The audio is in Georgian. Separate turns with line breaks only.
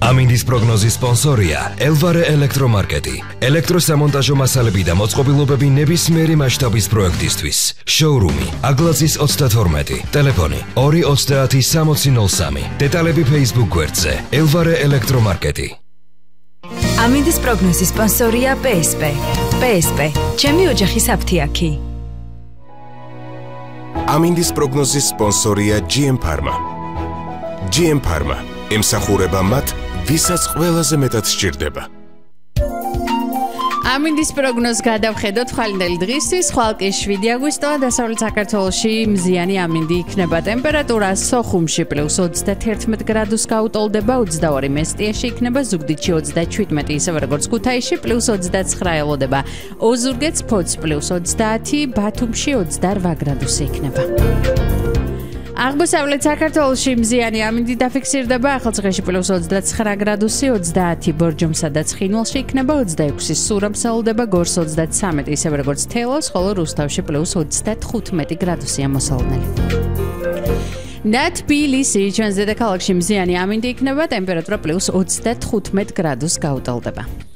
ამინდის პროგნოზის სპონსორია ელვარე ელექტრომარკეტი. ელექტროსამონტაჟო მასალები და მოწყობილობები ნებისმიერი მასშტაბის პროექტისთვის. შოურუმი აგლაძის 32, ტელეფონი 230 დეტალები Facebook გვერდზე ელვარე ელექტრომარკეტი.
ამინდის პროგნოზის სპონსორია PSP. PSP, ჩემი ოჯახის აფთიაქი.
ამინდის პროგნოზის სპონსორია GM Pharma. GM Pharma ემსახურება მათ, ვისაც ყველაზე მეტად სჭირდება.
ამინდის პროგნოზს გადავხედოთ ხვალინდელი დღისთვის, ხვალკი 7 აგვისტოა, დასავლეთ საქართველოში მზიანი ამინდი იქნება. ტემპერატურა სოხუმში +21 გრადუს გაუტოლდება, 22 მესტიაში იქნება, ზუგდიდში 27, ისევე როგორც ქუთაისში +29 ელოდება. ოზურგეთს ფოთს +30, ბათუმში 28 გრადუსი იქნება. აღმოსავლეთ საქართველოში მზიანი ამინდი დაფიქსირდება, ახალციხეში +29 გრადუსი, 30 ბორჯომსა და ცხინვალში იქნება, 26 სურამს ელოდება, გორს 33, ისევე როგორც თელავს, ხოლო რუსთავში +35 გრადუსია მოსალოდნელი. და თბილისი, ჩვენს დედაქალაქში მზიანი ამინდი იქნება, ტემპერატურა +35 გრადუს გაუტოლდება.